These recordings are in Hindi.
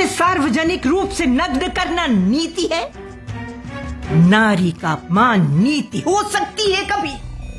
उसे सार्वजनिक रूप से नग्न करना नीति है? नारी का अपमान नीति हो सकती है कभी?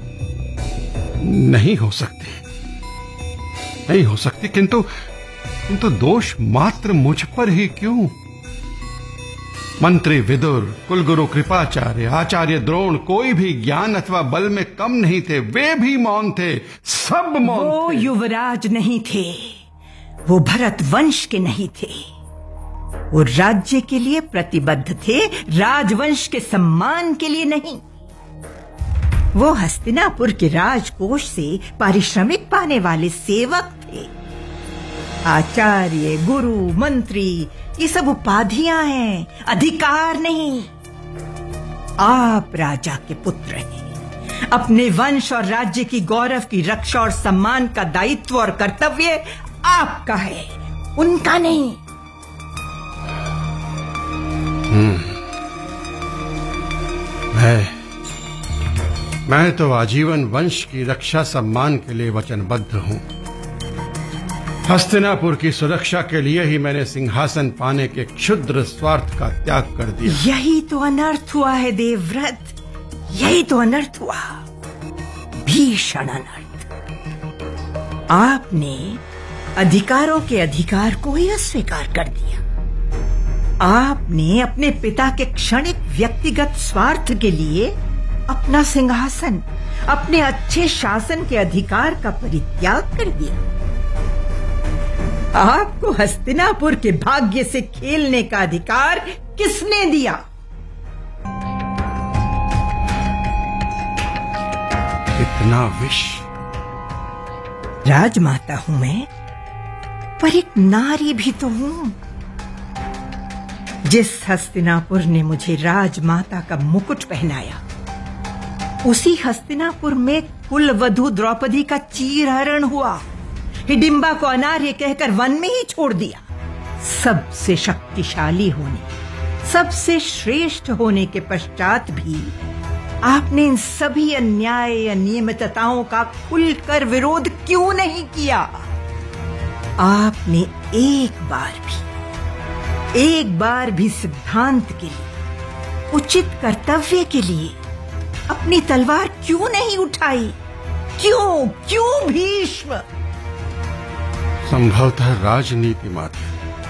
नहीं हो सकती, नहीं हो सकती। किंतु दोष मात्र मुझ पर ही क्यों? मंत्री विदुर, कुलगुरु कृपाचार्य, आचार्य द्रोण कोई भी ज्ञान अथवा बल में कम नहीं थे। वे भी मौन थे, सब मौन थे। वो युवराज नहीं थे, वो भरत वंश के नहीं थे। वो राज्य के लिए प्रतिबद्ध थे, राजवंश के सम्मान के लिए नहीं। वो हस्तिनापुर के राजकोष से पारिश्रमिक पाने वाले सेवक थे। आचार्य, गुरु, मंत्री ये सब उपाधियां हैं, अधिकार नहीं। आप राजा के पुत्र हैं। अपने वंश और राज्य की गौरव की रक्षा और सम्मान का दायित्व और कर्तव्य आपका है, उनका नहीं। मैं तो आजीवन वंश की रक्षा सम्मान के लिए वचनबद्ध हूं। हस्तिनापुर की सुरक्षा के लिए ही मैंने सिंहासन पाने के क्षुद्र स्वार्थ का त्याग कर दिया। यही तो अनर्थ हुआ है देवव्रत, यही तो अनर्थ हुआ, भीषण अनर्थ। आपने अधिकारों के अधिकार को ही अस्वीकार कर दिया। आपने अपने पिता के क्षणिक व्यक्तिगत स्वार्थ के लिए अपना सिंहासन, अपने अच्छे शासन के अधिकार का परित्याग कर दिया। आपको हस्तिनापुर के भाग्य से खेलने का अधिकार किसने दिया? इतना विष। राजमाता हूं मैं, पर एक नारी भी तो हूं। जिस हस्तिनापुर ने मुझे राजमाता का मुकुट पहनाया, उसी हस्तिनापुर में कुलवधू द्रौपदी का चीरहरण हुआ। हिडिंबा को अनार्य कहकर वन में ही छोड़ दिया। सबसे शक्तिशाली होने, सबसे श्रेष्ठ होने के पश्चात भी आपने इन सभी अन्याय अनियमितताओं का खुलकर विरोध क्यों नहीं किया? आपने एक बार भी सिद्धांत के लिए, उचित कर्तव्य के लिए अपनी तलवार क्यों नहीं उठाई? क्यों भीष्म? संभवतः राजनीति मात्र।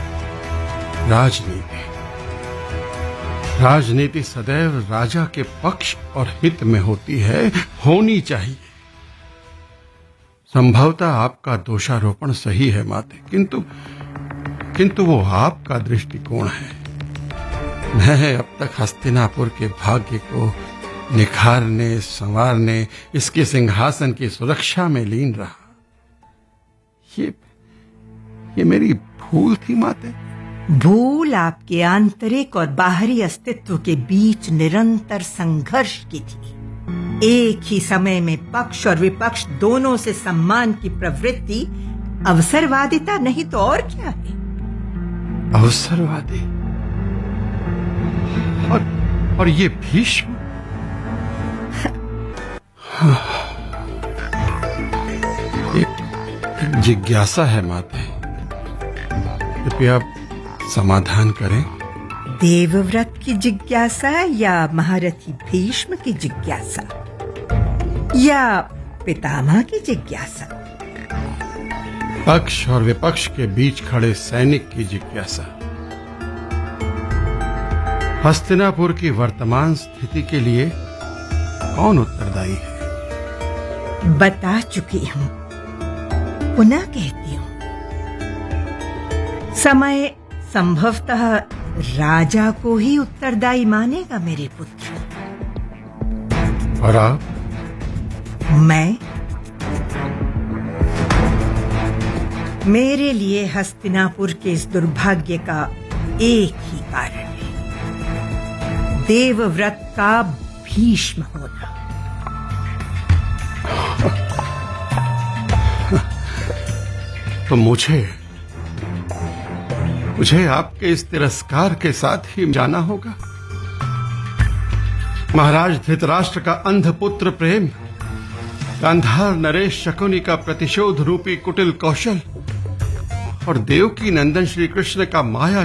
राजनीति सदैव राजा के पक्ष और हित में होती है, होनी चाहिए। संभवतः आपका दोषारोपण सही है माते, किंतु वो आपका दृष्टिकोण है। मैं अब तक हस्तिनापुर के भाग्य को निखारने, संवारने, इसके सिंहासन की सुरक्षा में लीन रहा। ये मेरी भूल थी माते। भूल आपके आंतरिक और बाहरी अस्तित्व के बीच निरंतर संघर्ष की थी। एक ही समय में पक्ष और विपक्ष दोनों से सम्मान की प्रवृत्ति अवसरवादिता नहीं तो और क्या है? अवसरवादी और ये भीष्म। एक जिज्ञासा है माते, कृपया समाधान करें। देवव्रत की जिज्ञासा या महारथी भीष्म की जिज्ञासा या पितामह की जिज्ञासा? पक्ष और विपक्ष के बीच खड़े सैनिक की जिज्ञासा। हस्तिनापुर की वर्तमान स्थिति के लिए कौन उत्तरदायी है? बता चुकी हूं, पुनः कहती हूं। समय संभवतः राजा को ही उत्तरदायी मानेगा मेरे पुत्र। और आप? मैं? मेरे लिए हस्तिनापुर के इस दुर्भाग्य का एक ही कारण है, देवव्रत का भीष्म होना। तो मुझे आपके इस तिरस्कार के साथ ही जाना होगा। महाराज धृतराष्ट्र का अंधपुत्र प्रेम, गांधार नरेश शकुनी का प्रतिशोध रूपी कुटिल कौशल और देवकी नंदन श्री कृष्ण का माया